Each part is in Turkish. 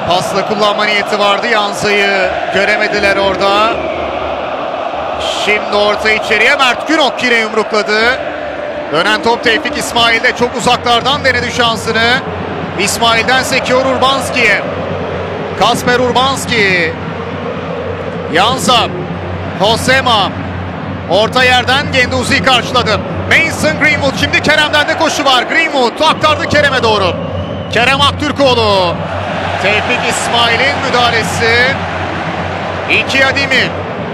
Pasla kullanma niyeti vardı. Yansa'yı göremediler orada. Şimdi orta içeriye Mert Günok yine yumrukladı. Dönen top Tevfik İsmail'de, çok uzaklardan denedi şansını. İsmail'den sekiyor Urbanski'ye. Kasper Urbanski. Yansa. Hosema. Orta yerden Genduzi'yi karşıladı. Mason Greenwood, şimdi Kerem'den de koşu var. Greenwood aktardı Kerem'e doğru. Kerem Aktürkoğlu. Tevfik İsmail'in müdahalesi. İki Adimi.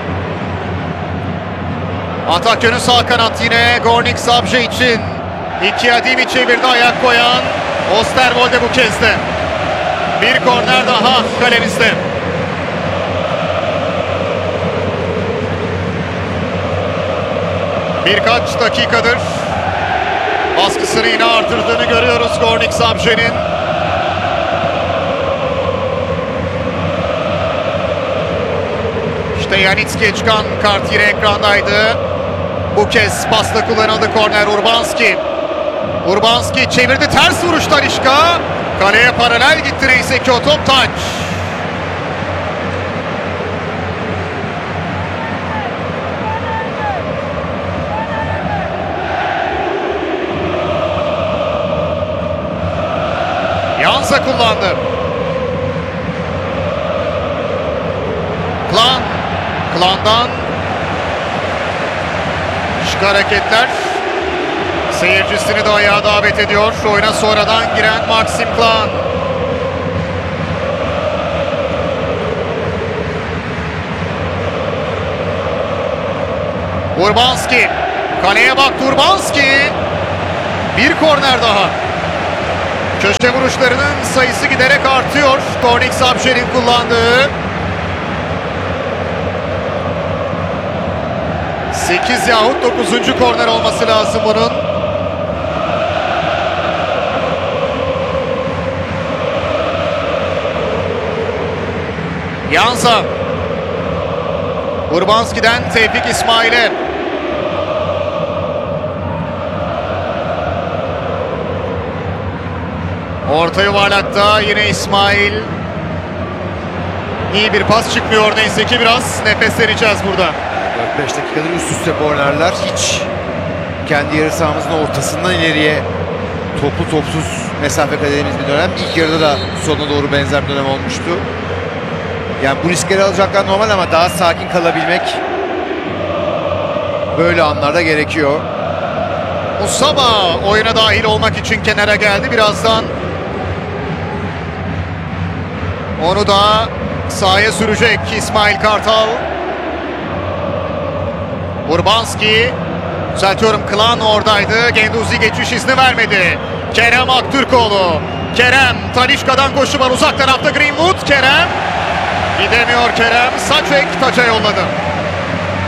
Atak yönü sağ kanat yine Gornik Sabje için. İki Adimi çevirdi, ayak koyan Osterwolde bu kez de. Bir korner daha kalemizde. Birkaç dakikadır baskısını yine artırdığını görüyoruz Gornik Sabje'nin. İşte Yanitski'ye çıkan kart yine ekrandaydı. Bu kez pasla kullanıldı korner. Urbanski çevirdi, ters vuruş Talişka. Kaleye paralel gitti, neyse ki o top taç. Yansa kullandı. Klan'dan şık hareketler. Seyircisini de ayağa davet ediyor. Oyuna sonradan giren Maxim Klan. Urbanski. Kaleye baktı Urbanski. Bir korner daha. Köşe vuruşlarının sayısı giderek artıyor. Gornik Sabje'nin kullandığı. 8 yahut 9. korner olması lazım bunun. Yansa. Urbanski'den Tevfik İsmail'e. Orta yuvarlakta yine İsmail. İyi bir pas çıkmıyor, neyse ki biraz nefesleneceğiz burada. 4-5 dakikadır üst üste kornerler. Hiç kendi yarı sahamızın ortasından ileriye toplu topsuz mesafe kat ettiğimiz bir dönem. İlk yarıda da sonuna doğru benzer bir dönem olmuştu. Yani bu riskleri alacaklar normal ama daha sakin kalabilmek böyle anlarda gerekiyor. Musaba oyuna dahil olmak için kenara geldi. Birazdan onu da sahaya sürecek İsmail Kartal. Urbanski, düzeltiyorum, Klan oradaydı. Genduzi geçiş izni vermedi. Kerem Aktürkoğlu. Kerem, Talişka'dan koşu var uzak tarafta Greenwood. Kerem, gidemiyor Kerem. Saçek taça yolladı.